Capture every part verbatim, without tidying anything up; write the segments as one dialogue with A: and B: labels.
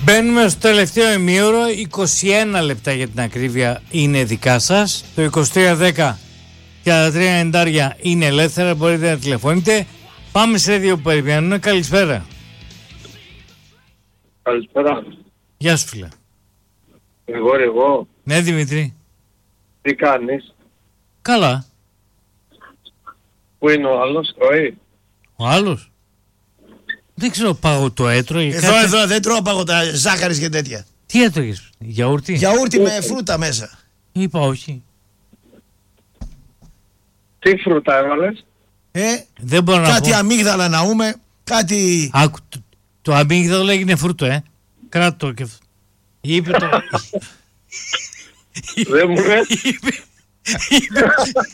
A: Μπαίνουμε στο τελευταίο ημίωρο, είκοσι ένα λεπτά για την ακρίβεια είναι δικά σας. Το είκοσι τρία δέκα και τα τρία ενενήντα είναι ελεύθερα, μπορείτε να τηλεφωνείτε. Πάμε σε δύο που περιμένουν. Καλησπέρα.
B: Καλησπέρα.
A: Γεια σου φίλε.
B: Εγώ ρε εγώ.
A: Ναι Δημήτρη.
B: Τι κάνεις?
A: Καλά.
B: Πού είναι ο άλλος, τρώει?
A: Ο άλλος? Δεν ξέρω, παγωτό έτρωγε.
C: Εδώ,
A: κάτι...
C: εδώ δεν τρώω παγωτά, ζάχαρης και τέτοια.
A: Τι έτρωγες, γιαούρτι?
C: Γιαούρτι με φρούτα μέσα.
A: Είπα όχι.
B: Τι φρούτα έβαλες?
C: Ε,
A: Δεν μπορώ να
C: κάτι
A: πω.
C: αμύγδαλα να ούμε, κάτι...
A: Άκου, το, το αμύγδαλο έγινε φρούτο, ε. Κράτο και αυτό. Είπε το...
B: Δεν μου λες.
A: Είπε... είπε...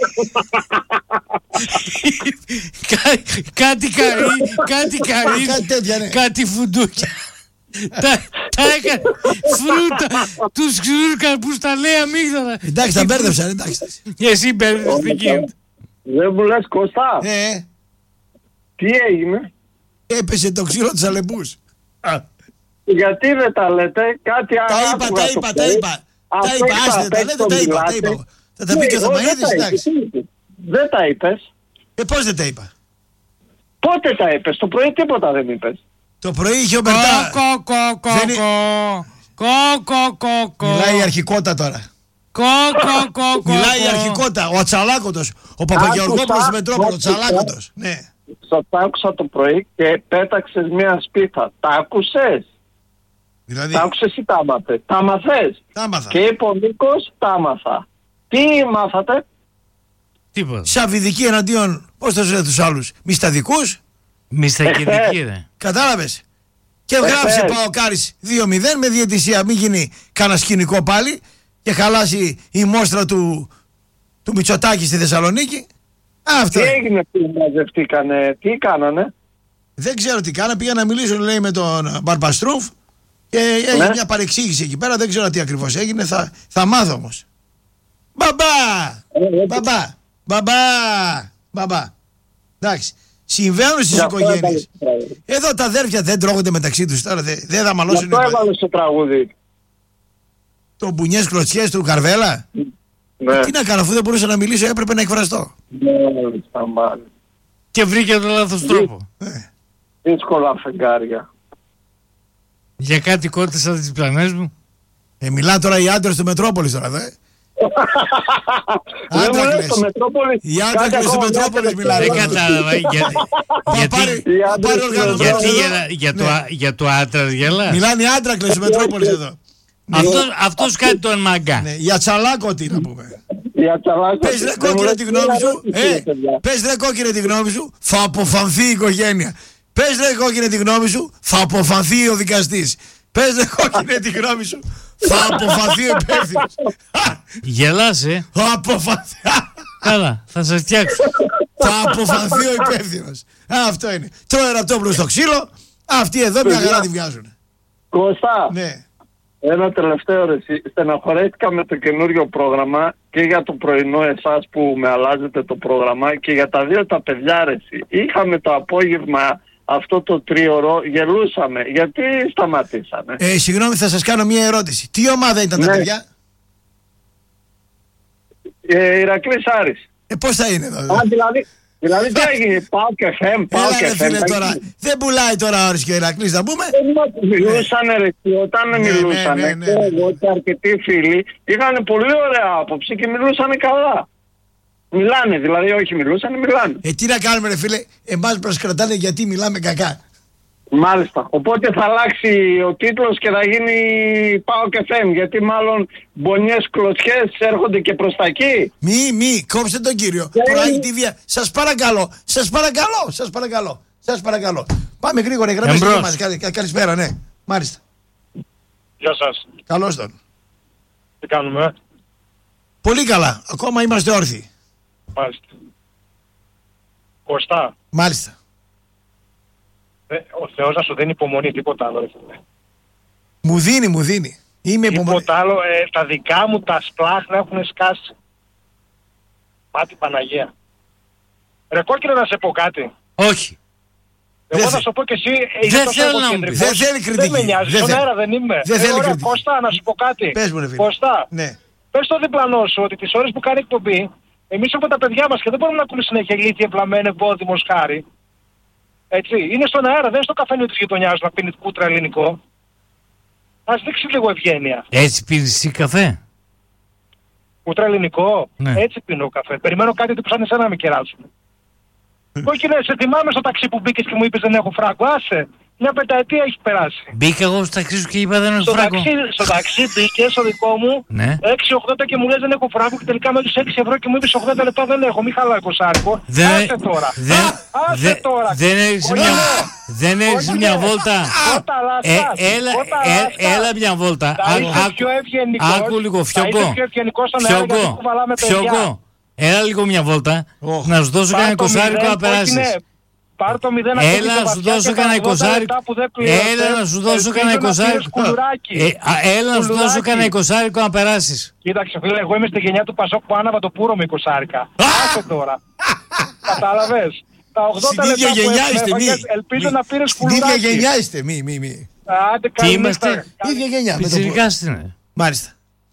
A: Κα- κάτι καρύ, κάτι καρύ,
C: Κάτι τέτοια, ναι.
A: κάτι φουντούκια. τα, τα έκανε φρούτα, τους ξηρούς καρπούς τα λέει αμύγδαλα.
C: Εντάξει, τα μπέρδεψα, εντάξει.
A: Εσύ μπέρδεψες τι γίνεται.
B: Δεν μου λες Κώστα.
C: Ε,
B: Τι έγινε?
C: έπεσε το ξύλο της αλεπούς.
B: Γιατί δεν τα λέτε? Κάτι
C: Τα
B: άλλο.
C: είπα, τα είπα, τα είπα. Τα είπα, άστε, τα λέτε, τα είπα, τα είπα. Θα τα πει και ο Θωμαίδης, εντάξει.
B: Δεν τα είπες.
C: Ε, πώς δεν τα είπα?
B: Πότε τα είπες? Το πρωί τίποτα δεν είπες.
C: Το πρωί είχε ο Μπερτά.
A: Κο, κο, κο,
C: Δεν είναι-
A: κο, κο, κο, κο.
C: Μιλάει η αρχικότα τώρα.
A: Κο, κο, κο, κο.
C: Μιλάει η αρχικότα, ο Ατσαλάκωτος. Ο Παπαγεωργόπουλος
B: Άκουσα,
C: του Μετρόπολου, ο
B: άκουσα.
C: Τσαλάκωτος. Ναι.
B: Στο τ' άκουσα το πρωί και πέταξες μια σπίθα. Τα άκουσες?
C: Δηλαδή,
B: Τα άκουσες ή τα άμαθες? Τα μαθες.
C: τα έμαθα.
B: Και είπε ο Νίκος, τα άμαθα. Τι μάθατε?
A: Τίποτα.
C: Σαββιδική εναντίον, πώς θα λένε τους άλλους, μυσταδικούς.
A: Μιστακινδική ρε.
C: Κατάλαβες. Και
B: Ε,
C: γράψε
B: ε.
C: πάω Κάρις δύο μηδέν με διαιτησία. Μην γίνει κανένα σκηνικό πάλι και χαλάσει η μόστρα του, του Μητσοτάκη στη Θεσσαλονίκη. Αυτό.
B: Τι
C: είναι.
B: έγινε που μαζευτήκανε, τι κάνανε?
C: Δεν ξέρω τι κάνα. Πήγα να μιλήσω, λέει, με τον Μπαρμπαστρούφ και έγινε
B: Ναι.
C: μια παρεξήγηση εκεί πέρα. Δεν ξέρω τι ακριβώς έγινε. Θα, θα μάθω όμως. Μπαμπά!
B: Ε,
C: Μπαμπά! Μπαμπά! Μπαμπά! Εντάξει. Συμβαίνουν στις
B: Γι' αυτό
C: οικογένειες.
B: έβαλες το τραγούδι.
C: Εδώ τα αδέρφια δεν τρώγονται μεταξύ τους τώρα. Δεν, δεν θα
B: Γι'
C: μαλώσουν.
B: αυτό
C: οι-
B: έβαλες το τραγούδι.
C: Το μπουνιές κλωτσιές του Καρβέλα.
B: Ναι.
C: Τι να κάνω, αφού δεν μπορούσα να μιλήσω, έπρεπε να εκφραστώ.
B: Ναι, σταμπάνι.
A: Και βρήκε το λάθος τρόπο.
C: Ε.
B: Δύσκολα φεγγάρια.
A: Για κάτι κότες σαν τις πλανές μου.
C: Ε, μιλά τώρα οι άντρες του Μετρόπολης τώρα, δε.
B: Δεν μου
C: Άντρακλες.
B: λες το Μετρόπολη.
C: Οι άντρακλες του Μετρόπολης μιλάνε.
A: Δεν κατάλαβα. γιατί-
C: Θα πάρει,
A: Γιατί,
C: θα πάρει
B: άντρες
C: οργανωμένος
A: γιατί
C: εδώ.
A: για, να- για, το,
C: Ναι.
A: α- για το άτρας γελάς.
C: Μιλάνε οι άντρακλες του Μετρόπολης εδώ.
A: Αυτός, αυτός κάτι τον μαγκά.
C: Ναι, για τσαλάκο τι να πούμε.
B: Για τσαλάκο.
C: Πες ρε κόκκινε τη γνώμη σου. Ε, πες ρε κόκκινε τη γνώμη σου. Θα αποφανθεί η οικογένεια. Πες ρε κόκκινε τη γνώμη σου. Θα αποφανθεί ο δικαστής. Πες ρε κόκκινε τη γνώμη σου. Θα αποφανθεί ο υπεύθυνος.
A: Γελάς, ε.
C: Θα αποφανθεί.
A: Καλά, θα σας φτιάξω.
C: Θα αποφανθεί ο υπεύθυνος. Α, αυτό είναι. Τρώε ραπτόπουλο στο ξύλο. Αυτοί εδώ μια χαρά τη βγάζουν.
B: Κώστα,
C: Ναι.
B: ένα τελευταίο ρε. εσύ. Στεναχωρέθηκα με το καινούριο πρόγραμμα και για το πρωινό εσάς που με αλλάζετε το πρόγραμμα και για τα δύο τα παιδιά ρε. εσύ. Είχαμε το απόγευμα αυτό το τρίωρο, γελούσαμε. Γιατί σταματήσαμε?
C: Ε, συγγνώμη, θα σας κάνω μια ερώτηση. Τι ομάδα ήταν τα
B: Ναι.
C: παιδιά?
B: Ε, Ηρακλής Άρης.
C: Ε, πώς θα είναι εδώ?
B: Α, δηλαδή, δηλαδή τι έγινε, πάω και φεμ, πάω
C: Έλα
B: και
C: ρε
B: φεμ.
C: φίλε τώρα. Δεν πουλάει τώρα ο Άρης και ο Ηρακλής, να πούμε.
B: Μιλούσανε ρε, και όταν
C: Ναι,
B: μιλούσανε,
C: ναι, ναι,
B: και
C: ναι.
B: εγώ και αρκετοί φίλοι είχαν πολύ ωραία άποψη και μιλούσανε καλά. Μιλάνε, δηλαδή όχι μιλούσανε, μιλάνε.
C: Ε, τι να κάνουμε ρε φίλε, εμάς μας κρατάνε γιατί μιλάμε κακά.
B: Μάλιστα. Οπότε θα αλλάξει ο τίτλος και θα γίνει πάω και φεμ, γιατί μάλλον μπονιές κλωτσιές έρχονται και προς τα εκεί.
C: Μη, μη, κόψτε τον κύριο.
B: Ναι.
C: Προάγει τη βία. Σας παρακαλώ, σας παρακαλώ, σας παρακαλώ, σας παρακαλώ. Πάμε γρήγορα, οι γραμμές
A: Εμπρός.
C: είναι μας. Καλη- κα- Καλησπέρα, ναι. Μάλιστα.
D: Γεια σας.
C: Καλώς τον.
D: Τι κάνουμε?
C: Πολύ καλά. Ακόμα είμαστε όρθιοι.
D: Μάλιστα. Κωστά,
C: Μάλιστα.
D: ε, ο Θεός να σου δίνει υπομονή, τίποτα άλλο. ρε φίλε.
C: Μου δίνει, μου δίνει. Είμαι υπομονή.
D: Τίποτα άλλο, ε, τα δικά μου τα σπλάχνα έχουν σκάσει. Πάτη Παναγία. Ρε κόκκινο να σε πω κάτι.
A: Όχι.
D: Εγώ θα σου πω και εσύ,
A: δεν θέλω να μου πεις.
C: Δεν θέλει κριτική.
D: Δεν με νοιάζει, στον αέρα δεν είμαι.
C: Δεν θέλει
D: ε,
C: κριτική.
D: Κώστα, να σου πω κάτι.
C: Πες μου, ρε φίλε.
D: Κώστα,
C: ναι.
D: πες στο διπλανό σου ότι τις ώρες που κάνει εκπομπή, εμείς έχουμε τα παιδιά μας και δεν μπορούμε να ακούμε συνέχεια ηλίθεια, βλαμμένο, εκπόδημο, χάρη. Έτσι, είναι στον αέρα, δεν είναι στο καφενείο της γειτονιάς να πίνει κούτρα ελληνικό. Ας δείξει λίγο ευγένεια.
A: Έτσι πίνεις εσύ καφέ?
D: Κούτρα ελληνικό,
A: ναι.
D: Έτσι πίνω καφέ. Περιμένω κάτι που σαν εσένα να με κεράσουν. Κόκκινε, σε θυμάμαι στο ταξί που μπήκες και μου είπες δεν έχω φράγκο. Άσε, μια πενταετία έχει περάσει.
A: Μπήκα εγώ στο ταξί σου και είπα δεν έχω
D: στο
A: φράγκο.
D: Ταξί, στο ταξί μπήκε, στο δικό μου,
A: ναι.
D: έξι ογδόντα και μου λες δεν έχω φράγκο και τελικά με τους έξι ευρώ και μου είπες ογδόντα λεπτά δεν έχω. Μη χαλάει κοσάρικο.
A: Δεν,
D: άσε τώρα.
A: Δεν,
D: άσε
A: δε,
D: τώρα.
A: Δεν έχεις μια, δεν έχεις μια βόλτα. Ε, έλα, ε, έλα μια βόλτα. Άκου λίγο, Φιόγκο. Φιόγκο. Έλα λίγο μια βόλτα. Oh. Να σου δώσω κανένα εικοσάρικο να περάσεις.
D: Πάρ' το μηδέν
A: έλα να σου δώσω κανένα εικοσάρικο. Έλα να σου δώσω κανένα εικοσάρικο. Έλα να σου δώσω κανένα εικοσάρικο να περάσεις.
D: Κοίταξε φίλε, εγώ είμαι στη γενιά του Πασόκ που άναβα το πούρο με εικοσάρικα. Άσε τώρα. Κατάλαβες. Τα ογδόντα λεπτά που έφαγες, ελπίζω να πήρες κουλουράκι.
C: Στην ίδια γενιά είστε, μη, μη, μη.
A: Τι είμαστε?
C: Ίδια γενιά.
A: Πιτσιρικάς είναι.
C: Μάλιστα.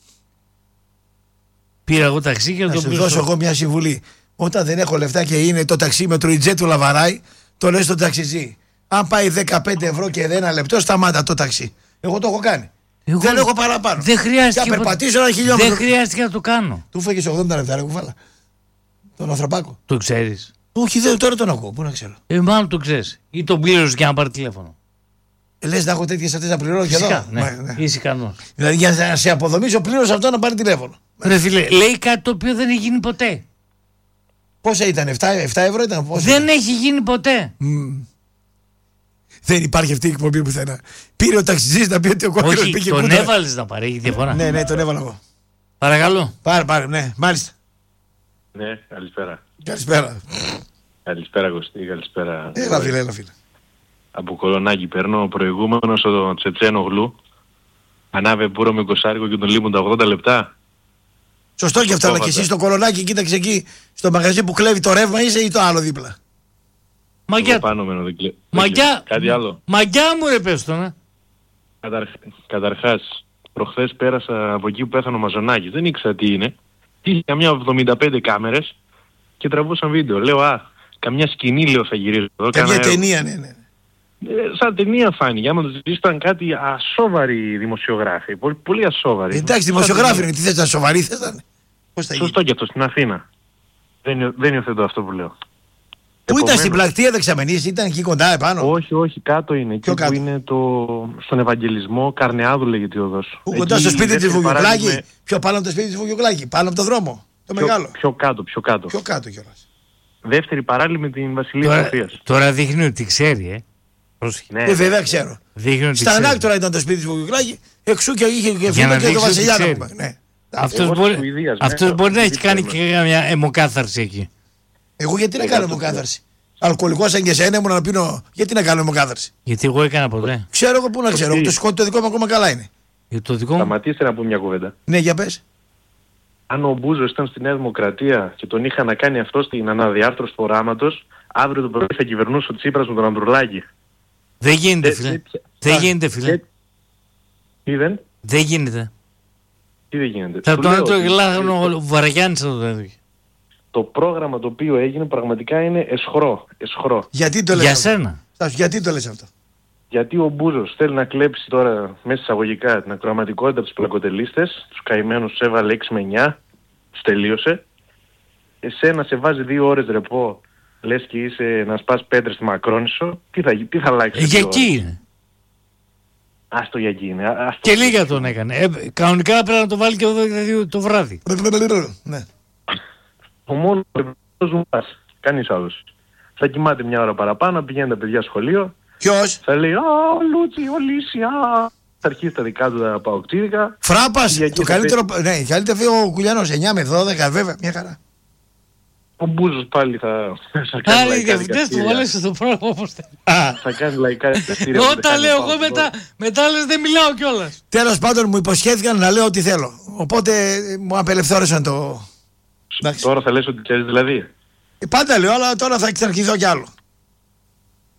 A: Πήρα εγώ ταξί και να
C: το σου δώσω εγώ μια συμβουλή. Όταν δεν έχω λεφτά και είναι το ταξίμετρο η τζετ του λαβαράει, το λες στον ταξιζή. Αν πάει δεκαπέντε ευρώ και ένα λεπτό, σταμάτα το ταξί. Εγώ το έχω κάνει.
A: Εγώ
C: δεν έχω παραπάνω.
A: Δεν χρειάστηκε.
C: Για περπατήσω ένα χιλιόμετρο.
A: Δεν χρειάστηκε να το κάνω.
C: Του φέγες ογδόντα λεπτά, ρε κουφάλα. Τον Ανθρωπάκο.
A: Το ξέρεις?
C: Όχι, δεν, τώρα τον ακούω. Πού να ξέρω.
A: Ε, μάλλον το ξέρεις. Ή τον πλήρωσε για να πάρει τηλέφωνο.
C: Ε, λες να έχω τέτοιες αυτές να πληρώνω και εδώ.
A: Ναι, ναι. Είσαι ικανός.
C: Δηλαδή για να σε αποδομήσω, πλήρωσε αυτό να πάρει τηλέφωνο.
A: Ρε φίλε, λέει κάτι το οποίο δεν έχει γίνει ποτέ.
C: Πόσα ήταν, επτά ευρώ ήταν, πόσα
A: δεν
C: ήταν?
A: έχει γίνει ποτέ.
C: Mm. Δεν υπάρχει αυτή η εκπομπή πουθενά. Πήρε ο ταξιτζής να πει ότι ο κόκκινος
A: πήγε
C: πήγε
A: τον
C: κούτρα.
A: έβαλες να πάρει, έχει διαφορά.
C: Ναι, ναι, τον έβαλα εγώ.
A: Παρακαλώ.
C: Πάρε, πάρε, ναι, μάλιστα.
E: Ναι, καλησπέρα.
C: Καλησπέρα.
E: Καλησπέρα Κωστή, καλησπέρα.
C: Έλα φίλε, έλα φίλε.
E: Από Κολονάκι παίρνω, ο προηγούμενος ο Τσετσένο Γλου. Ανάβε πουρο με κοσάρικο και τον λείπουν τα ογδόντα λεπτά.
C: Σωστό και αυτό, αλλά και εσύ στο Κολονάκι κοίταξε εκεί στο μαγαζί που κλέβει το ρεύμα είσαι ή το άλλο δίπλα?
A: Μαγιά.
E: Πάνω μένω, δεν κλε...
A: Μαγιά.
E: Κάτι άλλο.
A: Μαγιά μου ρε πες το, ναι.
E: Καταρχ... Καταρχάς, προχθές πέρασα από εκεί που πέθανε ο Μαζονάκης. Δεν ήξερα τι είναι. Είχε καμιά εβδομήντα πέντε κάμερες και τραβούσαν βίντεο. Λέω, α, καμιά σκηνή λέω θα γυρίζω εδώ.
C: Καμιά ταινία, ναι, ναι.
E: Ε, σαν ταινία φάνηκε. Άμα το ζητήσεις ήταν κάτι ασόβαροι δημοσιογράφοι. Πολύ, πολύ ασόβαροι.
C: Εντάξει, δημοσιογράφοι είναι. Τι θες να σοβαροί θες να είναι? Πώς θα γίνει?
E: Σωστό και αυτό στην Αθήνα. Δεν, δεν υιοθετώ αυτό που λέω.
C: Πού ήταν, στην πλατεία Δεξαμενής, ήταν εκεί κοντά επάνω?
E: Όχι, όχι, κάτω είναι. Εκεί που είναι το... στον Ευαγγελισμό, Καρνεάδου λέγεται η οδός.
C: Πού κοντά στο σπίτι της Βουγιουκλάκη, με... πιο πάνω από το σπίτι της Βουγιουκλάκη, πάνω από το δρόμο, το
E: πιο,
C: μεγάλο.
E: Πιο κάτω, πιο κάτω.
C: Πιο κάτω κιόλας.
E: Δεύτερη παράλληλη με την Βασιλεία Σοφίας.
A: Τώρα δείχνει ότι ξέρει, ε.
C: Ναι, ε, βέβαια ξέρω. Στα ανάκτορα ήταν το σπίτι της Βουγιουκλάκη, εξού και είχε και φίλο και το Βασιλιά.
A: Αυτός μπορεί, αυτός μπορεί να έχει κάνει και μια αιμοκάθαρση εκεί.
C: Εγώ γιατί να κάνω αιμοκάθαρση? Αλκοολικός σαν και εσένα ήμουν να πίνω. Γιατί να κάνω αιμοκάθαρση?
A: Γιατί εγώ έκανα ποτέ.
C: Ξέρω εγώ πού να ξέρω. Το σκότω το δικό μου ακόμα καλά είναι.
A: Για το δικό μου.
E: Σταματήστε να πούμε μια κουβέντα.
C: Ναι, για πες.
E: Αν ο Μπούζος ήταν στη Νέα Δημοκρατία και τον είχα να κάνει αυτό στην αναδιάρθρωση του οράματος, αύριο το πρωί θα κυβερνούσε ο Τσίπρας με τον Ανδρουλάκη.
A: Δεν γίνεται, φίλε. Δεν γίνεται, φίλε.
E: Τι δεν?
A: Δεν γίνεται.
E: Τι δεν γίνεται?
A: Θα τον έτρωγε λάθος ο Βαραγιάννης θα τον έτρωγε.
E: Το πρόγραμμα το οποίο έγινε πραγματικά είναι εσχρό. εσχρό.
C: Γιατί το λες
A: Για
C: αυτό?
A: σένα.
C: Γιατί το λες αυτό?
E: Γιατί ο Μπούζος θέλει να κλέψει τώρα μέσα εισαγωγικά την ακροαματικότητα από τους πλακοτελίστες, τους καημένους τους έβαλε έξι με εννιά, τους τελείωσε. Εσένα σε βάζει δύο ώρες ρεπό, λες και είσαι να σπάς πέτρες στη Μακρόνισσο, τι θα, τι θα αλλάξει?
A: Ε, για εκεί είναι.
E: Ας το για εκεί είναι. Ας
A: και
E: το...
A: λίγα τον έκανε. Ε, κανονικά πρέπει να το βάλει και εδώ το βράδυ.
C: Ναι.
E: Ο μόνος ο Ζουμπάς, κανείς άλλος. Θα κοιμάται μια ώρα παραπάνω, πηγαίνει τα παιδιά σχολείο.
C: Ποιος?
E: Θα λέει, α, Λούτσι, ο Λύσια. Θα αρχίσει τα δικά του τα παοκτήρικα.
C: Φράπας, το καλύτερο, ναι, καλύτερο φύγει ο Κουλιανός, εννιά με δώδεκα βέβαια, μια χαρά.
E: Ο Μπούζος πάλι θα, θα κάνει
A: Άρα,
E: λαϊκά
A: δικαστές του βάλεσαι στο πρόγραμμα όπως θέλει.
E: Θα κάνει λαϊκά δικαστήρια.
A: Όταν λέω εγώ μετά, μετά λες δεν μιλάω κιόλας.
C: Τέλος πάντων μου υποσχέθηκαν να λέω ό,τι θέλω. Οπότε μου απελευθέρωσαν το...
E: Τώρα θα λες ότι ξέρεις δηλαδή.
C: Ε, πάντα λέω, αλλά τώρα θα ξαναρχιθώ κι άλλο.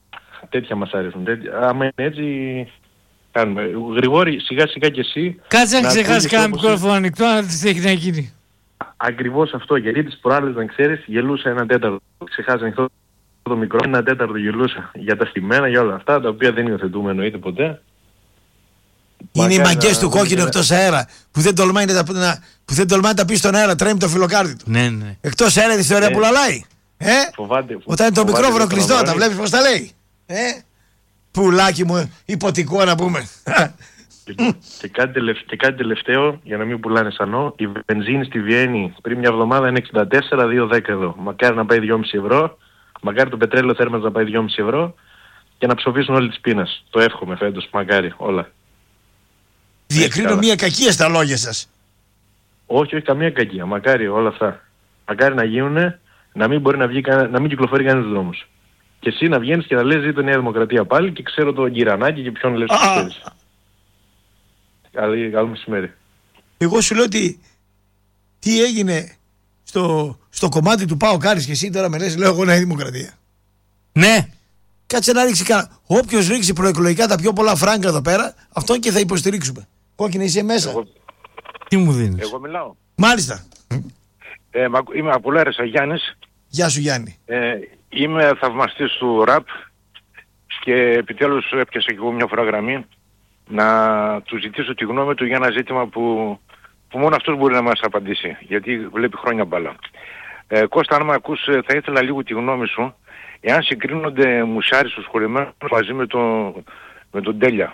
E: τέτοια μας αρέσουν. Τέτοια. Άμα είναι έτσι, κάνουμε. Γρηγόρη, σιγά σιγά και εσύ.
A: Κάτσε να ξεχάσει κανένα μικρόφωνο ανοιχτό, να τι έχει να γίνει.
E: Ακριβώς αυτό, γιατί τις προάλλες, να ξέρεις, γελούσα ένα τέταρτο. Ξεχάσει ανοιχτό το μικρό, ένα τέταρτο γελούσα για τα στημένα, για όλα αυτά, τα οποία δεν υιοθετούμε εννοείται ποτέ.
C: Είναι οι μαγκές του κόκκινου εκτός αέρα, που δεν τολμάει να, που δεν τολμάει να τα πει στον αέρα, τρέμει το φιλοκάρδι του.
A: Ναι, ναι.
C: Εκτός αέρα τη θεωρία
E: ε,
C: που λαλάει. Ε?
E: Φοβάται,
C: Όταν είναι το
E: φοβάται,
C: μικρόφωνο
E: φοβάται,
C: κλειστό,
E: φοβάται.
C: τα βλέπεις πως τα λέει. Ε? Πουλάκι μου, υποτικό να πούμε.
E: Και, και, κάτι τελευταίο, και κάτι τελευταίο, για να μην πουλάνε σανό, η βενζίνη στη Βιέννη πριν μια εβδομάδα είναι εξήντα τέσσερα δύο δέκα εδώ. Μακάρι να πάει δυόμισι ευρώ, μακάρι το πετρέλαιο θέρμανας να πάει δυόμισι ευρώ και να ψοφήσουν όλοι τις πείνας. Το εύχομαι φέτος, μακάρι, όλα.
C: Διακρίνω μια κακία στα λόγια σας.
E: Όχι, όχι καμία κακία, μακάρι όλα αυτά. Μακάρι να γίνουν, να μην μπορεί να, βγει, να μην κυκλοφορεί κανένας δρόμος. Και εσύ να βγαίνεις και να λες ζήτω Νέα Δημοκρατία πάλι και ξέρω τον Κυρανάκη και ποιον λες που ξέρεις. Καλή, καλό μεσημέρι.
C: Εγώ σου λέω ότι τι έγινε στο, στο κομμάτι του Πάο Κάρης και εσύ τώρα με λες, λέω εγώ Νέα Δημοκρατία.
A: Ναι.
C: Κάτσε να ρίξει κανένα. Όποιος ρίξει προεκλογικά τα πιο πολλά φράγκα εδώ πέρα, αυτόν και θα υποστηρίξουμε. Κόκκινε, είσαι μέσα.
F: Εγώ,
A: Τι μου δίνεις?
F: εγώ μιλάω.
C: Μάλιστα.
F: Ε, μα- είμαι από Λάρισα, Γιάννης.
C: Γεια σου Γιάννη.
F: Ε, είμαι θαυμαστής του ραπ και επιτέλους έπιασα και εγώ μια φορά γραμμή να του ζητήσω τη γνώμη του για ένα ζήτημα που, που μόνο αυτός μπορεί να μας απαντήσει, γιατί βλέπει χρόνια μπάλα. Ε, Κώστα, αν με ακούς, ε, θα ήθελα λίγο τη γνώμη σου, εάν συγκρίνονται μουσάρι στους σχολεμένους μαζί με, το, με τον Τέλια.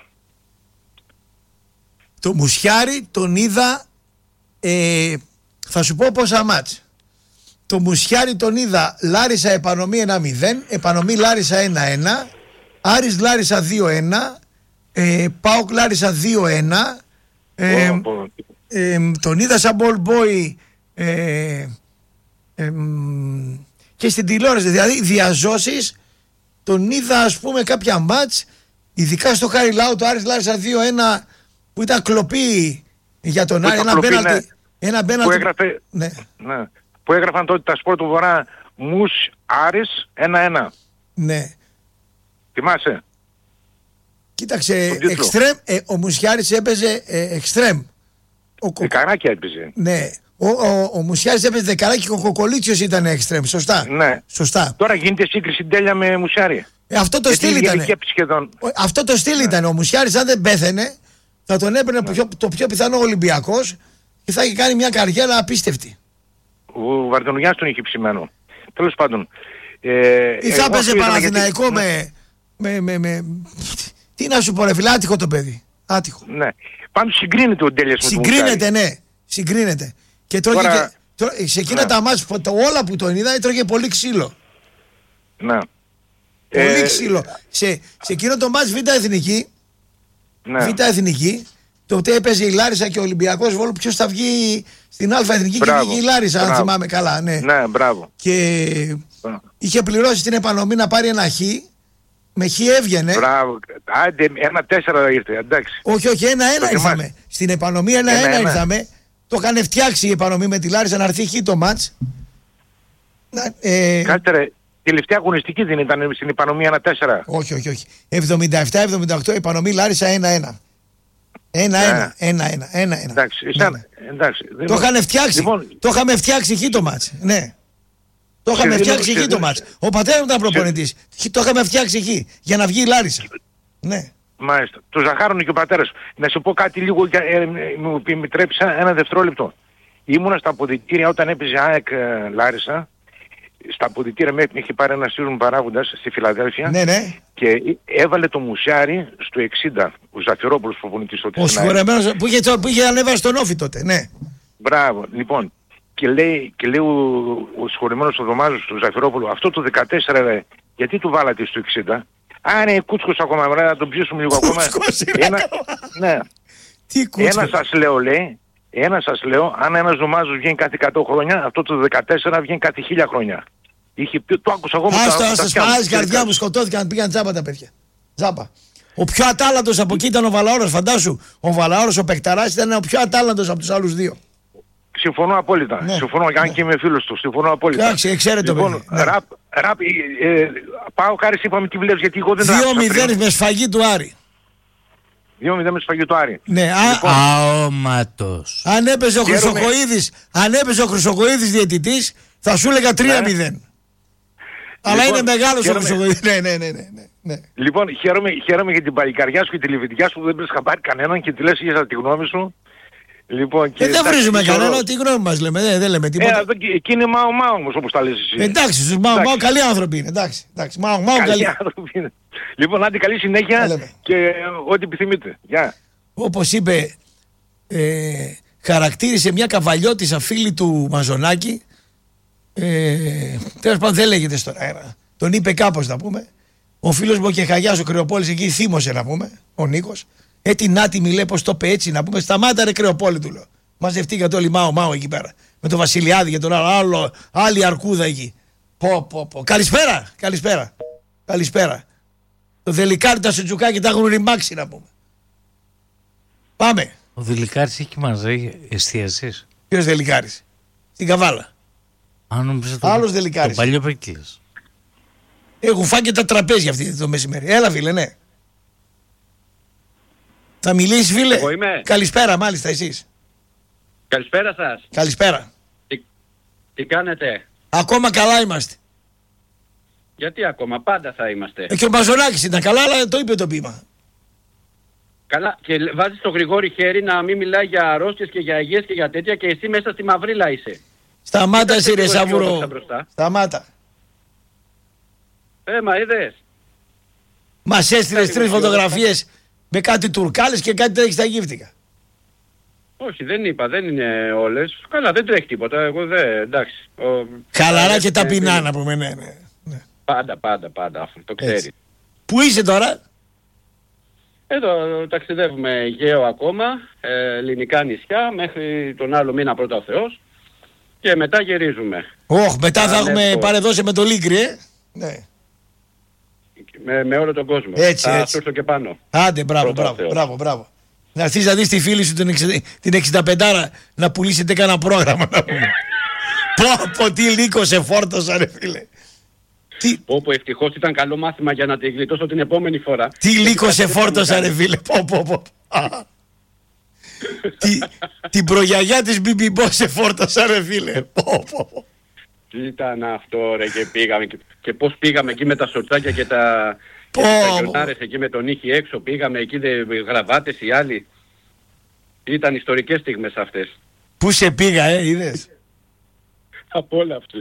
C: Το Μουσιάρι τον είδα, ε, θα σου πω πόσα μάτς. Το Μουσιάρι τον είδα Λάρισα επανομή ένα μηδέν, επανομή Λάρισα ένα ένα, Άρης Λάρισα δύο ένα, ε, ΠΑΟΚ Λάρισα δύο ένα, ε,
F: Oh, oh.
C: ε, τον είδα σαν ball boy ε, ε, και στην τηλεόραση, δηλαδή διαζώσεις. Τον είδα ας πούμε κάποια μάτς, ειδικά στο Χάρι Λάου, το Άρης Λάρισα δύο ένα που ήταν κλοπή για τον
F: Που
C: Άρη,
F: ήταν
C: ένα
F: κλοπή,
C: πέναλτι, ένα
F: Που
C: πέναλτι,
F: έγραφε,
C: ναι.
F: ναι, που έγραφαν τότε τα σπορ του Βορρά Μους Άρης ένα ένα.
C: Ναι.
F: Θυμάσαι?
C: Κοίταξε,
F: Τον τίτλο.
C: εξτρέμ, ε, ο Μουσιάρης έπαιζε ε, εξτρέμ. Ο, Κο-
F: Καράκια έπαιζε.
C: ναι. Ο, ο, ο Μουσιάρης έπαιζε δεκαράκι και ο Κοκολίτσιος ήταν εξτρέμ. Σωστά.
F: Ναι.
C: Σωστά.
F: Τώρα γίνεται σύγκριση Τέλια με Μουσιάρη.
C: Ε, αυτό το
F: Γιατί
C: στυλ
F: η
C: ήταν.
F: ηλικία σχεδόν.
C: Αυτό το στυλ ήταν. Ο Μουσιάρης αν δεν πέθαινε θα τον έπαιρνε
F: Ναι.
C: πιο, το πιο πιθανό Ολυμπιακός και θα είχε κάνει μια καριέρα απίστευτη.
F: Ο Βαρδινογιάννης τον είχε ψημένο. Τέλος πάντων. Ε,
C: Ή θα
F: εγώ
C: έπαιζε
F: αυτό ήθελα
C: Παναθηναϊκό
F: γιατί-
C: με, με, με, με... Τι να σου πω ρε φίλε, άτυχο το παιδί. Άτυχο.
F: Ναι. Πάντως συγκρίνεται ο Τέλιας με τον
C: Συγκρίνεται, ναι. Συγκρίνεται. Και τρώγε
F: Τώρα-
C: και, τρώ, σε εκείνα
F: Ναι.
C: τα μάτς που το- όλα που τον είδα τρώγε πολύ ξύλο.
F: Ναι.
C: Πολύ
F: Ε,
C: ξύλο. Σε, σε εκείνο το μάτς Β' Εθνική,
F: Ναι.
C: Β' Εθνική, τότε έπαιζε η Λάρισα και ο Ολυμπιακός Βόλου. Ποιος θα βγει στην Α' Εθνική και
F: Μπράβο.
C: βγήκε η Λάρισα, αν
F: Μπράβο.
C: θυμάμαι καλά. Ναι.
F: Ναι, μπράβο.
C: Και
F: Μπράβο.
C: είχε πληρώσει την επανομή να πάρει ένα χ. Με χ έβγαινε.
F: Μπράβο. Άντε, ένα τέσσερα ήρθε, εντάξει.
C: Όχι, όχι, ένα-ένα
F: Το θυμάσαι.
C: ήρθαμε. Στην επανομή ένα-ένα
F: Ένα-ένα.
C: ήρθαμε. Το είχαν φτιάξει η επανομή με τη Λάρισα να έρθει χ το μάτς. Να, ε,
F: Κάτσε ρε, τελευταία αγωνιστική δεν ήταν στην επανομή ένα τέσσερα.
C: όχι, όχι, όχι. εβδομήντα επτά εβδομήντα οκτώ επανομή Λάρισα ένα-ένα. Ένα-ένα. Ένα-ένα. Ένα-ένα.
F: Εντάξει,
C: Ναι,
F: εσάν,
C: ναι.
F: εντάξει. δεν-
C: Το είχαν φτιάξει.
F: Λοιπόν,
C: Το είχαμε φτιάξει χ το μάτς. Ναι. Το είχαμε
F: Σε
C: φτιάξει
F: δίνω-
C: χ το
F: σε-
C: μάτς. Ο πατέρας μου ήταν προπονητής. Χ- Το είχαμε φτιάξει χ για να βγει η Λάρισα. Ναι.
F: μάλιστα. Το ζαχάρωνε και ο πατέρας. Να σου πω κάτι λίγο, για- ε, ε, μου επιτρέψει ένα δευτερόλεπτο. Ήμουνα στα αποδυτήρια όταν έπαιζε ΑΕΚ ε, Λάρισα. Στα αποδυτήρια με είχε πάρει ένα σύλλογο παράγοντας στη Φιλαδέλφια
C: Ναι, ναι.
F: και έβαλε το Μουσιάρι στο εξήντα. Ο Ζαφυρόπουλος προπονητής τότε.
C: Ο
F: στην ΑΕΚ.
C: συγχωρεμένος που είχε, που είχε ανέβασει τον όφη τότε. Ναι.
F: Μπράβο, λοιπόν. Και λέει, και λέει ο, ο συγχωρεμένος ο Δωμάζος του Ζαφυρόπουλου, αυτό το δεκατέσσερα ρε, γιατί του βάλατε στο εξήντα? Α, είναι κούτσκος ακόμα, βρε, να τον πιέσουμε λίγο ακόμα.
C: Κούτσκος είναι
F: Ένα, ναι,
C: Τι κούτσο.
F: ένα σας λέω, λέει, ένα σας λέω, αν ένας Δωμάζος βγαίνει κάθε εκατό χρόνια, αυτό το δεκατέσσερα βγαίνει κάθε χίλια χρόνια. Είχε πει, το άκουσα εγώ με
C: Άστο,
F: τα
C: να σας
F: αυτιά μου.
C: παράζει η καρδιά μου, σκοτώθηκαν, πήγαν τζάμπα τα παιδιά. Τζάμπα. Ο πιο ατάλλαντος από εκεί ήταν ο Βαλαώρος, φαντάσου. Ο Βαλαώρος, ο Πεκταράς ήταν ο πιο ατάλλαντος από τους άλλους δύο.
F: συμφωνώ απόλυτα.
C: Ναι.
F: Συμφωνώ, αν
C: Ναι.
F: και είμαι φίλος του. Συμφωνώ απόλυτα.
C: Εντάξει, ξέρετε το
F: λοιπόν,
C: παιδί. Ναι.
F: ραπ, ραπ, ε, ε, πάω χάρη, είπαμε τι βλέπεις, γιατί εγώ δεν
C: δύο
F: άκουσα
C: μηδέν
F: πριν.
C: με σφαγή του Άρη.
F: δύο μηδέν με σφαγή του Άρη.
C: Ναι, α,
F: Λοιπόν,
A: Αόματος.
C: αν έπαιζε ο
F: Χαίρομαι.
C: Χρυσοκοίδης, αν έπαιζε ο Χρυσοκοίδης διαιτητής, θα σου έλεγα τρία μηδέν. Αλλά
F: Λοιπόν,
C: είναι μεγάλος ο
F: χαίρομαι.
C: Χρυσοκοίδης. Ναι, ναι, ναι, ναι, ναι.
F: Λοιπόν, χαίρομαι, χαίρομαι για την παλικαριά σου και τη λεβιτιά σου που δεν πήρες χαμπάρι κανέναν και τη λες για τη γνώμη σου. Λοιπόν, και
C: Ε, δεν
F: εντάξει,
C: βρίζουμε
F: ξέρω-
C: κανένα, τι γνώμη μας λέμε, δεν, δεν λέμε
F: Ε,
C: τίποτα.
F: αυτό και- εκεί είναι μάο μάο όμως όπως τα λες εσύ.
C: Εντάξει, στους Μάου
F: Εντάξει.
C: Μάου καλοί άνθρωποι είναι. Εντάξει, εντάξει. Μάου Μάου
F: Καλοί
C: καλοί.
F: άνθρωποι είναι. Λοιπόν, άντε καλή
C: Τα
F: συνέχεια
C: λέμε.
F: και ε, ό,τι επιθυμείτε. Γεια.
C: Όπως είπε, ε, χαρακτήρισε μια καβαλιώτισσα φίλη του Μαζονάκη. Ε, τέλος πάντων δεν λέγεται στον αέρα. Τον είπε κάπως να πούμε. Ο φίλος μου ο Κεχαγιάς ο Κρεοπόλης εκεί θύμωσε να πούμε. Ο Νίκος. Ε, την άτιμη λέει πως το είπε έτσι να πούμε. Σταμάτα ρε Κρεοπόλη του λέω. Μαζευτήκατε όλοι μάω μάω εκεί πέρα. Με τον Βασιλιάδη και τον άλλο, άλλο άλλη αρκούδα εκεί. Πω πω πω. Καλησπέρα, καλησπέρα. Καλησπέρα. Το Δελικάρι τα Σουτζουκάκι τα έχουν ρημάξει να πούμε. Πάμε.
A: Ο Δηλικάρης έχει μαζί εστίασης.
C: Ποιος Δελικάρης? Στην Καβάλα.
A: Αν νόμιζα το,
C: Άλλος Δελικάρης.
A: το παλιό Πέκλης.
C: Έχουν φάει και τα τραπέζια αυτή το μεσημέρι. Έλα φίλε, ναι. Θα μιλήσεις φίλε?
G: Εγώ είμαι.
C: Καλησπέρα μάλιστα εσείς.
G: Καλησπέρα σας.
C: Καλησπέρα.
G: Τι, τι κάνετε?
C: Ακόμα καλά είμαστε.
G: Γιατί ακόμα? Πάντα θα είμαστε.
C: Ε, και ο Μαζονάκης ήταν καλά, αλλά το είπε το ποίημα.
G: Καλά. Και λ- βάζεις το Γρηγόρη χέρι να μην μιλάει για αρρώστιες και για υγείες και για τέτοια και εσύ μέσα στη μαυρίλα είσαι.
C: Σταμάτα
G: Κοίταξε
C: εσύ ρε
G: λίγο
C: Σαβουρό.
G: αισιόδοξα μπροστά.
C: Σταμάτα.
G: Ε, μα είδες.
C: Μας έστειλες
G: Κάτι
C: τρεις
G: αισιόδοξα.
C: φωτογραφίες με κάτι τουρκάλες και κάτι τρέχει στα γύφτικα.
G: Όχι, δεν είπα, δεν είναι όλες. Καλά, δεν τρέχει τίποτα. Εγώ δεν, εντάξει. Ο...
C: Χαλαρά
G: Ε,
C: και
G: ε,
C: ταπεινά
G: ε,
C: να πούμε, ναι, ναι. ναι.
G: Πάντα, πάντα, πάντα. Αυτό το
C: Έτσι.
G: ξέρει.
C: Πού είσαι τώρα?
G: Εδώ ταξιδεύουμε Αιγαίο ακόμα, ε, ελληνικά νησιά, μέχρι τον άλλο μήνα πρώτα ο Θεός. Και μετά γυρίζουμε.
C: Όχ, μετά θα
G: Α,
C: έχουμε
G: ναι, το-
C: παρεδώσει με το Λίγκρι, ε. Ναι.
G: Με, με όλο τον κόσμο.
C: Έτσι,
G: θα
C: έτσι.
G: σου έρθω και πάνω.
C: Άντε, μπράβο,
G: Πρώτα
C: μπράβο,
G: Θεός.
C: μπράβο, μπράβο. Να έρθεις να δεις τη φίλη σου την, εξι- την εξήντα πέντε να πουλήσετε κανένα πρόγραμμα να πούμε. πω, πω, τι λύκο σε φόρτωσα ρε φίλε. Τι,
G: Όπου ευτυχώς ήταν καλό μάθημα για να τη γλιτώσω την επόμενη φορά.
C: τι λύκο σε
G: κάτι δεν
C: φόρτωσα
G: θα
C: ρε
G: μου
C: φίλε. Πω, πω, πω. Α. Τι, την προγιαγιά της Μπιμπιμπό σε φόρτωσα ρε φίλε. Πω, πω, πω.
G: Τι ήταν αυτό ρε και πήγαμε και, και πώς πήγαμε εκεί με τα σορτσάκια και τα,
C: Πω,
G: και τα
C: πω.
G: γιορτάρες εκεί με τον ήχη έξω. Πήγαμε εκεί δε, γραβάτες οι άλλοι. Ήταν ιστορικές στιγμές αυτές.
C: Πού σε πήγα ε, είδες.
G: Από όλα αυτή.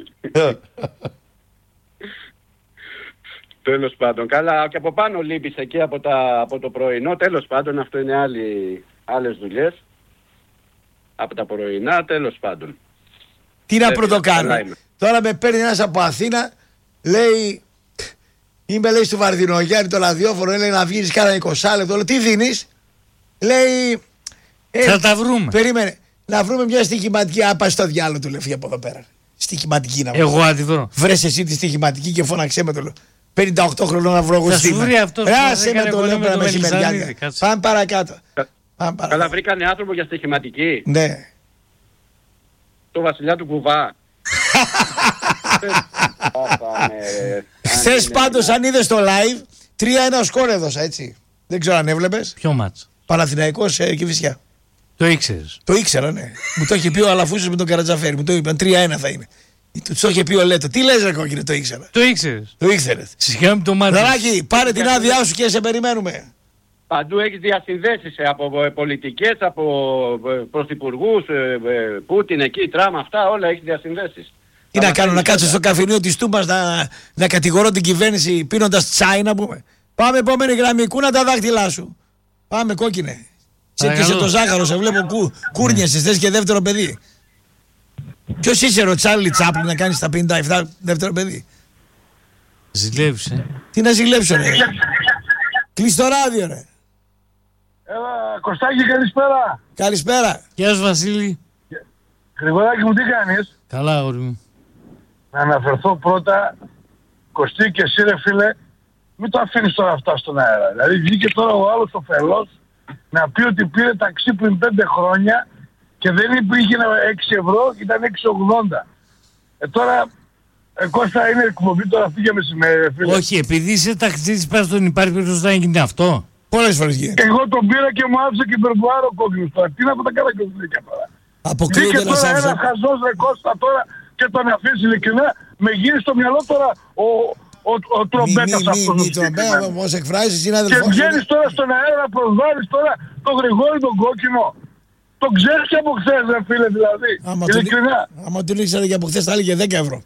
G: Τέλος πάντων. Καλά, και από πάνω λείπεις εκεί από, τα, από το πρωινό. Τέλος πάντων, αυτό είναι άλλοι, άλλες δουλειές. Από τα πρωινά, τέλος πάντων.
C: Τι να
G: Ε,
C: πρωτοκάνω.
G: καλά είμαι.
C: Τώρα με παίρνει ένας από Αθήνα, λέει, είμαι λέει στο Βαρδινογιάννη το ραδιόφωνο, λέει να βγεις κάνα είκοσι λεπτό. Λέω, τι δίνεις? Λέει, ε,
A: Θα τα βρούμε.
C: περίμενε, να βρούμε μια στοιχηματική. Α, πάει στο διάλογο του λέει, φύγε από εδώ πέρα. Στοιχηματική να βρω.
A: Εγώ αντιδρώ.
C: Βρες εσύ τη στοιχηματική και φώναξέ με το λέω. πενήντα οκτώ χρονών να βρω εγώ
A: Θα σου
C: στήμα.
A: βρει αυτός που
C: Ρε,
A: μας
C: άσε με
A: έκανε
C: το
A: κολλή
C: λέω
A: με
C: πέρα
A: το
C: μεσημεριάνια.
A: Μελισανίδη, κάτσε.
C: Πάμε παρακάτω.
G: Κα-
C: Πάμε
G: Καλά,
C: παρακάτω.
G: βρήκανε άνθρωπο για στοιχηματική.
C: Ναι.
G: Το βασιλιά του κουβά.
C: Χθε πάντως αν είδες το live, τρία ένα σκορ έδωσα έτσι. Δεν ξέρω αν έβλεπες.
A: Ποιο μάτς?
C: Παναθηναϊκός ε, Κηφισιά.
A: Το ήξερες?
C: Το ήξερα, ναι. Μου το είχε πει ο Αλαφούσος με τον Καρατζαφέρη. Μου το είπαν τρία ένα θα είναι. Του το είχε πει ο Λέτο. Τι λες ρε κόκκινε, το ήξερα.
A: Το ήξερες?
C: Το ήξερες.
A: Σιγά με το μάτι.
C: Δαράκι, πάρε την άδειά σου και σε περιμένουμε.
G: Παντού έχεις διασυνδέσεις ε, από ε, πολιτικές, από ε, πρωθυπουργούς, ε, ε, Πούτιν εκεί, Τραμ, αυτά όλα έχεις διασυνδέσεις.
C: Τι να κάνω, να κάτσω στο καφενείο της Τούμπας να, να κατηγορώ την κυβέρνηση πίνοντας τσάι να πούμε. Πάμε επόμενη γραμμή, κούνα τα δάχτυλά σου. Πάμε κόκκινε. Τσέκησε
A: Παρακαλώ.
C: το ζάχαρο, σε βλέπω κου, κούρνιασες, θες και δεύτερο παιδί. Ποιος είσαι ρε Τσάρλι Τσάπλιν να κάνεις τα πενήντα επτά δεύτερο παιδί?
A: Ζηλεύεις, ε.
C: Τι να ζηλέψω ρε. Κλείς το ράδιο ρε.
H: Έλα, Κωστάκη, καλησπέρα.
C: Καλησπέρα.
A: Γεια σου Βασίλη.
H: Γρηγοράκη μου, τι κάνεις?
A: Καλά όρι μου.
H: Να αναφερθώ πρώτα, Κωστή και εσύ ρε φίλε, μην το αφήνεις τώρα αυτά στον αέρα. Δηλαδή βγήκε τώρα ο άλλος ο Φελός να πει ότι πήρε ταξί πριν πέντε χρόνια Και δεν υπήρχε έξι ευρώ, ήταν έξι ογδόντα. Ε, τώρα, ε, Κώστα, είναι εκπομπή τώρα αυτή για μεσημέρι, φίλε.
A: Όχι, επειδή είσαι ταξιτζής, πας στον υπάρχει περίπτωση να γίνει αυτό.
C: Πολλές φορές γίνεται.
H: Εγώ τον πήρα και μου άφησε και περβουάρο κόκκινος τώρα. Τι να πω τα καρακιόζλικα τώρα.
C: Αποκλείεται να σ'
H: τώρα
C: άφησε.
H: ένα χαζός ρε Κώστα τώρα και τον αφήσει ειλικρινά. Με γύρει στο μυαλό τώρα ο, ο, ο τρομπέτας αυτός.
C: Μη τρομπέτα, όπως εκφράζεις, είναι αδελφός.
H: Και βγαίνεις τώρα στον αέρα να προσβάλλεις τώρα τον Γρηγόρη τον κόκκινο. Τον ξέρεις και από χθες ρε φίλε δηλαδή. Ειλικρινά.
C: Άμα τον ήξερε και από χθες θα έλεγε δέκα ευρώ.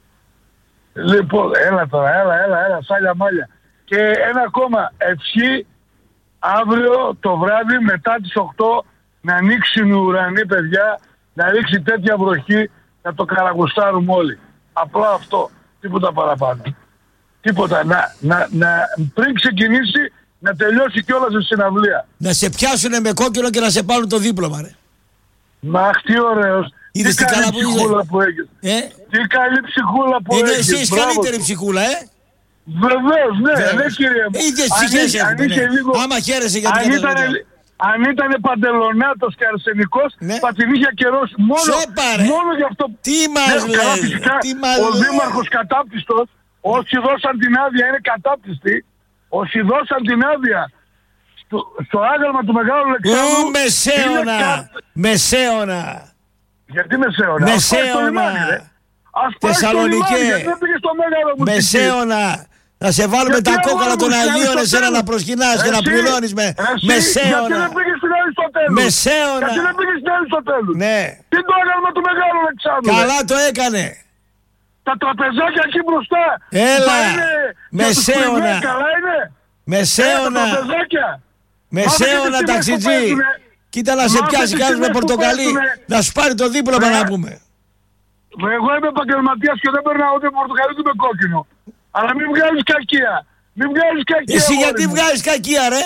H: Λοιπόν, έλα τώρα, έλα, έλα, έλα, σάλια μάλια. Και ένα ακόμα, ευχή αύριο το βράδυ μετά τις οκτώ να ανοίξουν οι ουρανοί, παιδιά, να ρίξει τέτοια βροχή, να το καραγουστάρουμε όλοι. Απλά αυτό, τίποτα παραπάνω. Τίποτα, να, να, να πριν ξεκινήσει να τελειώσει κιόλας η συναυλία.
C: Να σε πιάσουνε με κόκκινο και να σε πάρουν το δίπλωμα, ρε.
H: Μα τι ωραίος.
C: Είδες
H: τι καλή ψυχούλα που έχεις.
C: Ε?
H: Τι καλή ψυχούλα που
C: είναι
H: έχεις.
C: Είναι εσείς καλύτερη ψυχούλα, ε.
H: Βεβαίως, ναι, ναι κύριε μου.
C: Ίδιες ψυχές έχουμε, ναι. Λίγο... Άμα χαίρεσαι για την καταναλωτή.
H: Αν ήταν παντελονάτος και αρσενικός, ναι. θα την είχε ακυρώσει. Μόνο, μόνο γι' αυτό.
C: Τι μας
H: ναι,
C: λες,
H: φυσικά,
C: τι μας
H: ο
C: λες.
H: δήμαρχος κατάπτυστος, όσοι δώσαν την άδεια είναι κατάπτυστοι, όσοι δώσαν την άδεια στο, στο άγαλμα του Μεγάλου Αλεξάνδρου.
C: Ου, μεσαίωνα, κα... μεσαίωνα.
H: Γιατί μεσαίωνα.
C: Μεσαίωνα. Θεσσαλονικέ. Μεσαίωνα. Να σε βάλουμε τα κόκαλα των Αγίων εσένα να προσκυνάς και να πληρώνεις με μεσαίωνα.
H: Γιατί δεν πήγες στην Αριστοτέλους.
C: Μεσαίωνα.
H: Γιατί δεν πήγες στην Αριστοτέλους.
C: Ναι.
H: Τι το άγαλμα του Μεγάλου Αλεξάνδρου.
C: Καλά το έκανε.
H: Τα τραπεζάκια εκεί μπροστά.
C: Έλα. Μεσαίωνα.
H: Καλά είναι.
C: Μεσαίωνα. Μεσαίωνα ταξιτζή. Κοίτα να σε πιάσει κάποιος με πορτοκαλί. Να σου πάρει το δίπλωμα να πούμε.
H: Εγώ είμαι επαγγελματίας και δεν περνάω ούτε πορτοκαλί ούτε με κόκκινο. Αλλά μην βγάλεις κακία. Μην βγάλεις κακία.
C: Εσύ γιατί βγάλεις κακία ρε.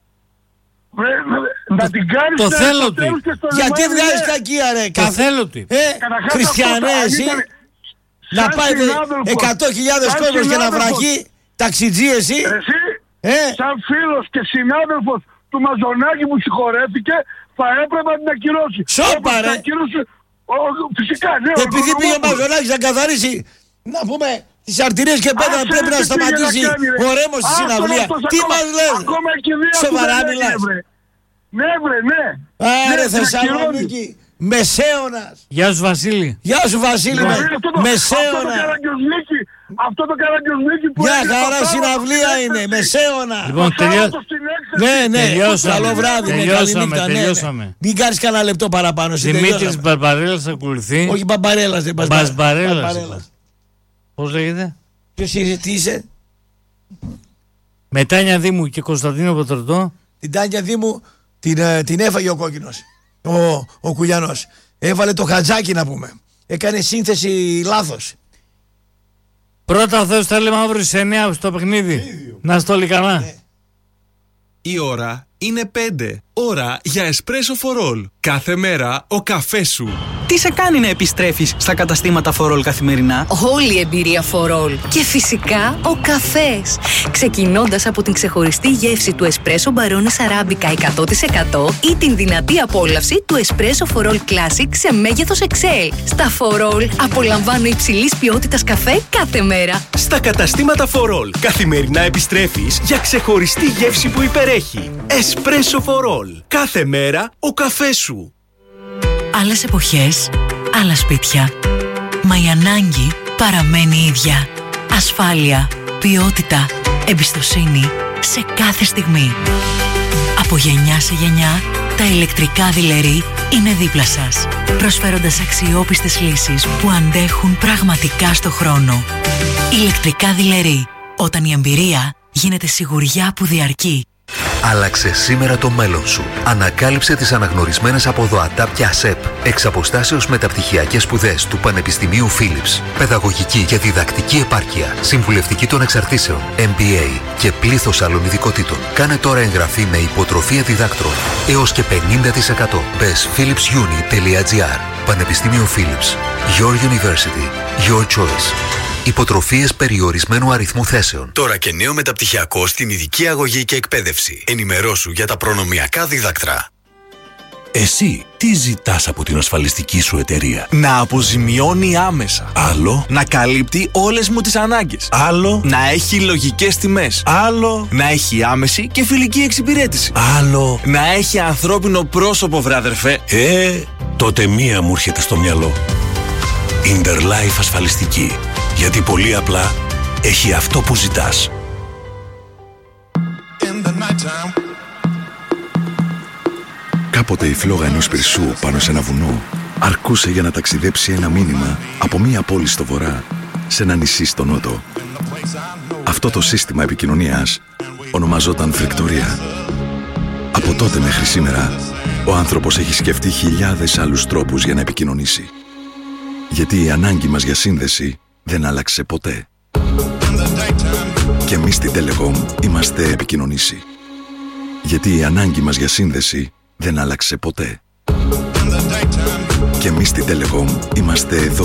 H: Να την κάνεις.
A: Το θέλω του.
C: Γιατί βγάλεις κακία ρε.
A: Το θέλω του.
C: Ε, χριστιανέ εσύ. Να πάει εκατό χιλιάδες κόσμος και να βραχεί. Ταξιτζή εσύ.
H: Εσύ σαν φίλος και συνάδελφος του Μαζονάκη που συγχωρέθηκε θα έπρεπε να την ακυρώσει.
C: Σώπα ρε.
H: Φυσικά ναι.
C: Επειδή πήγε ο Μαζονάκης να καθαρίσει, να πούμε, τις αρτηρίες και πέτρα πρέπει να σταματήσει ο Ρέμος στη συναυλία. Τι μας λες. Σοβαρά μιλάς.
H: Ναι βρε ναι.
C: Άρε Θεσσαλονίκη. Μεσαίωνας.
A: Γεια σου Βασίλη.
C: Γεια σου Βασίλη. Μεσαίωνα.
H: Αυτό το καραγκιόζνικι που
C: μια χαρά συναυλία είναι. Μεσαίωνα.
A: Λοιπόν, τελειώ...
C: ναι, ναι.
A: τελειώσαμε.
C: Καλό βράδυ.
A: Τελειώσαμε,
C: ναι,
A: τελειώσαμε.
C: Ναι. Μην κάνεις κανένα λεπτό παραπάνω.
A: Δημήτρης Μπαρμπαρέλας ακολουθεί.
C: Όχι Μπαρμπαρέλας, δεν
A: Μπαρμπαρέλας. Πώς λέγεται.
C: Ποιος είσαι, τι είσαι.
A: Με Τάνια Δήμου και Κωνσταντίνο Ποτροτό.
C: Την Τάνια Δήμου την, την έφαγε ο κόκκινος. Ο, ο Κουλιανός. Έβαλε το χατζάκι να πούμε. Έκανε σύνθεση λάθος.
A: Πρώτα Θεός θα λέμε αύριο σε εννιά στο παιχνίδι. Να στο όλοι καλά.
C: Ναι.
I: Η ώρα είναι πέντε. Ώρα για εσπρέσο φορόλ. Κάθε μέρα ο καφές σου.
J: Τι σε κάνει να επιστρέφεις στα καταστήματα φορόλ καθημερινά?
K: Όλη η εμπειρία φορόλ. Και φυσικά ο καφές. Ξεκινώντας από την ξεχωριστή γεύση του εσπρέσο μπαρόνες αράμπικα εκατό τοις εκατό ή την δυνατή απόλαυση του εσπρέσο φορόλ Classic σε μέγεθος εξ ελ. Στα φορόλ απολαμβάνω υψηλής ποιότητας καφέ κάθε μέρα.
I: Στα καταστήματα φορόλ καθημερινά επιστρέφεις για ξεχωριστή γεύση που υπερέχει. Εσπρέσο φορόλ. Κάθε μέρα ο καφές σου.
K: Άλλες εποχές, άλλα σπίτια. Μα η ανάγκη παραμένει ίδια. Ασφάλεια, ποιότητα, εμπιστοσύνη σε κάθε στιγμή. Από γενιά σε γενιά, τα ηλεκτρικά δειλερί είναι δίπλα σας, προσφέροντας αξιόπιστες λύσεις που αντέχουν πραγματικά στο χρόνο. Ηλεκτρικά δειλερί, όταν η εμπειρία γίνεται σιγουριά που διαρκεί.
L: Άλλαξε σήμερα το μέλλον σου. Ανακάλυψε τις αναγνωρισμένες από ΔΟΑΤΑΠ ΑΣΕΠ. Εξ αποστάσεως μεταπτυχιακές σπουδές του Πανεπιστημίου Philips. Παιδαγωγική και διδακτική επάρκεια. Συμβουλευτική των εξαρτήσεων. εμ μπι έι και πλήθος άλλων ειδικοτήτων. Κάνε τώρα εγγραφή με υποτροφία διδάκτρων. Έως και πενήντα τοις εκατό. Μπες philips uni τελεία gr. Πανεπιστήμιο Philips. Your University. Your choice. Υποτροφίες περιορισμένου αριθμού θέσεων.
M: Τώρα και νέο μεταπτυχιακό στην ειδική αγωγή και εκπαίδευση. Ενημερώσου για τα προνομιακά δίδακτρα. Εσύ τι ζητάς από την ασφαλιστική σου εταιρεία?
N: Να αποζημιώνει άμεσα.
M: Άλλο.
N: Να καλύπτει όλες μου τις ανάγκες.
M: Άλλο.
N: Να έχει λογικές τιμές.
M: Άλλο.
N: Να έχει άμεση και φιλική εξυπηρέτηση.
M: Άλλο.
N: Να έχει ανθρώπινο πρόσωπο, βράδερφε.
M: Ε, τότε μία μου έρχεται στο μυαλό. Interlife ασφαλιστική. Γιατί πολύ απλά έχει αυτό που ζητάς.
O: Κάποτε η φλόγα ενός πυρσού πάνω σε ένα βουνό αρκούσε για να ταξιδέψει ένα μήνυμα από μία πόλη στο βορρά σε ένα νησί στο νότο. Αυτό το σύστημα επικοινωνίας ονομαζόταν φρικτορία. Από τότε μέχρι σήμερα, ο άνθρωπος έχει σκεφτεί χιλιάδες άλλους τρόπους για να επικοινωνήσει. Γιατί η ανάγκη μας για σύνδεση δεν άλλαξε ποτέ. Και εμείς στην Telecom είμαστε επικοινωνήσει. Γιατί η ανάγκη μας για σύνδεση δεν άλλαξε ποτέ. Και εμείς στην Telecom είμαστε εδώ